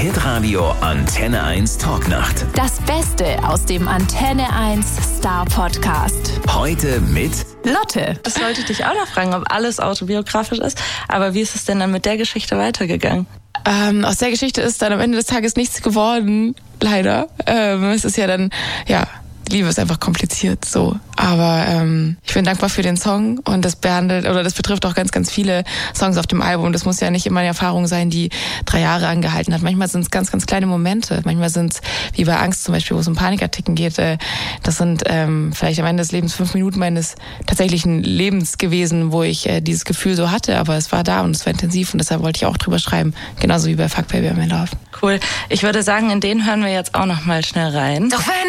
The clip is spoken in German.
Hitradio Antenne 1 Talknacht. Das Beste aus dem Antenne 1 Star Podcast. Heute mit Lotte. Das wollte ich dich auch noch fragen, ob alles autobiografisch ist. Aber wie ist es denn dann mit der Geschichte weitergegangen? Aus der Geschichte ist dann am Ende des Tages nichts geworden, leider. Es ist ja dann, Liebe ist einfach kompliziert so. Aber ich bin dankbar für den Song und das betrifft auch ganz, ganz viele Songs auf dem Album. Das muss ja nicht immer eine Erfahrung sein, die 3 Jahre angehalten hat. Manchmal sind es ganz, ganz kleine Momente. Manchmal sind es, wie bei Angst zum Beispiel, wo es um Panikattacken geht. Das sind vielleicht am Ende des Lebens 5 Minuten meines tatsächlichen Lebens gewesen, wo ich dieses Gefühl so hatte. Aber es war da und es war intensiv und deshalb wollte ich auch drüber schreiben. Genauso wie bei Fuck Baby I'm in Love. Cool. Ich würde sagen, in den hören wir jetzt auch noch mal schnell rein. Doch wenn